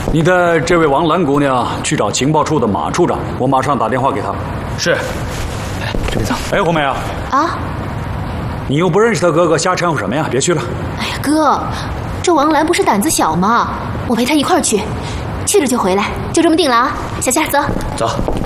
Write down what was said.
你带这位王兰姑娘去找情报处的马处长，我马上打电话给他。 是。哎，这边走。 哎，红梅啊。 啊。 你又不认识他哥哥，瞎掺和什么呀？别去了。 哎呀，哥，这王兰不是胆子小吗？我陪他一块儿去，去了就回来，就这么定了啊！小夏，走。 走。